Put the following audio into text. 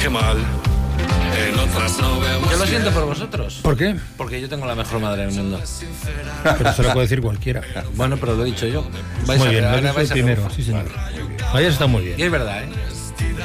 qué mal. En otras no vemos. Yo lo siento por vosotros. ¿Por qué? Porque yo tengo la mejor madre del mundo. Pero eso lo puede decir cualquiera. Bueno, pero lo he dicho yo. Muy bien, ahora lo he dicho vais el primero, sí señor. Ahí está muy bien. Y es verdad, ¿eh?